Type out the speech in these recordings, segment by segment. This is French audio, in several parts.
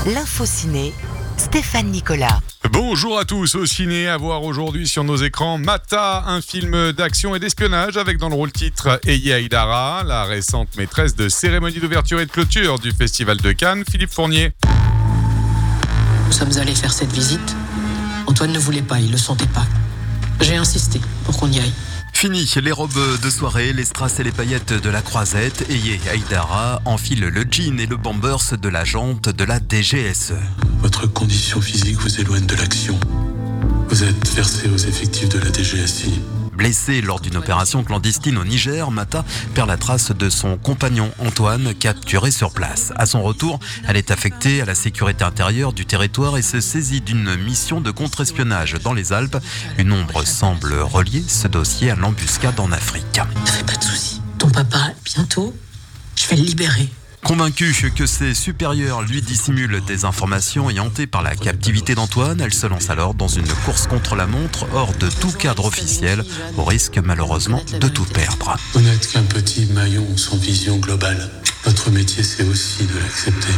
L'info ciné, Stéphane Nicolas. Bonjour à tous, au ciné, à voir aujourd'hui sur nos écrans Mata, un film d'action et d'espionnage avec dans le rôle titre Eya Idara, la récente maîtresse de cérémonie d'ouverture et de clôture du Festival de Cannes, Philippe Fournier. Nous sommes allés faire cette visite. Antoine ne voulait pas, il le sentait pas. J'ai insisté pour qu'on y aille. Fini les robes de soirée, les strass et les paillettes de la croisette. Eya Idara enfile le jean et le bombers de la jante de la DGSE. Votre condition physique vous éloigne de l'action. Vous êtes versé aux effectifs de la DGSI. Blessée lors d'une opération clandestine au Niger, Mata perd la trace de son compagnon Antoine, capturé sur place. À son retour, elle est affectée à la sécurité intérieure du territoire et se saisit d'une mission de contre-espionnage dans les Alpes. Une ombre semble relier ce dossier à l'embuscade en Afrique. Ne fais pas de soucis. Ton papa, bientôt, je vais le libérer. Convaincue que ses supérieurs lui dissimulent des informations et hantée par la captivité d'Antoine, elle se lance alors dans une course contre la montre hors de tout cadre officiel, au risque malheureusement de tout perdre. Vous n'êtes qu'un petit maillon sans vision globale. Votre métier, c'est aussi de l'accepter.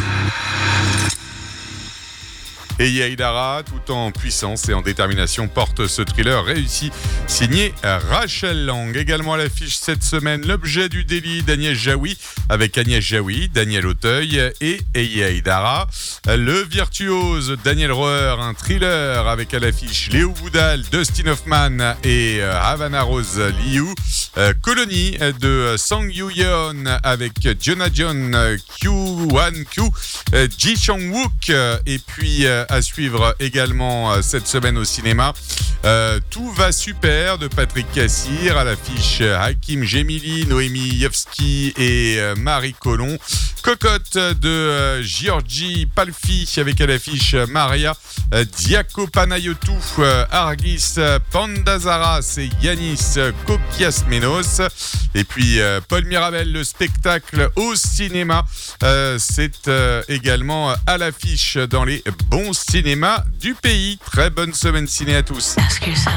Eya Idara, tout en puissance et en détermination, porte ce thriller réussi, signé Rachel Lang. Également à l'affiche cette semaine, L'objet du délit d'Agnès Jaoui, avec Agnès Jaoui, Daniel Auteuil et Eya Idara. Le virtuose Daniel Roher, un thriller avec à l'affiche Léo Boudal, Dustin Hoffman et Havana Rose Liu. Colony de Sang Yoo-yeon avec Jonah John, Kyu-Wan Kyu, Ji Chang-wook et puis à suivre également cette semaine au cinéma. Tout va super de Patrick Cassir, à l'affiche Hakim Gemili, Noémie Yovski et Marie Colomb. Cocotte de Giorgi Palfi avec à l'affiche Maria Diakopanayotou, Argis Pandazaras et Yanis Kokiasmenos. Et puis Paul Mirabel, le spectacle au cinéma. C'est également à l'affiche dans les bons cinémas du pays. Très bonne semaine ciné à tous. Ask yourself,